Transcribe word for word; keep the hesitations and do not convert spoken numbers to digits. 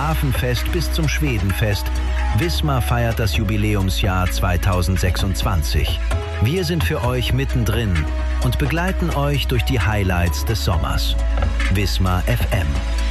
Hafenfest bis zum Schwedenfest, Wismar feiert das Jubiläumsjahr zweitausendsechsundzwanzig. Wir sind für euch mittendrin und begleiten euch durch die Highlights des Sommers. Wismar F M.